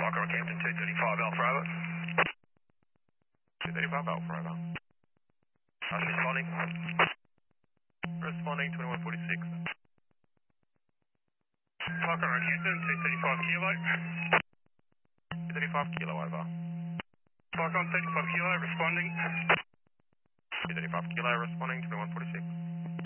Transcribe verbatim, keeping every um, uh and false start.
Parker Rockhampton, two thirty-five Alpha Over. two thirty-five Alpha Over. Us responding. Responding, twenty-one forty-six. Parker Rockhampton, two thirty-five Kilo. two thirty-five Kilo over. Parker on thirty-five Kilo, responding. two thirty-five Kilo, responding, twenty-one forty-six.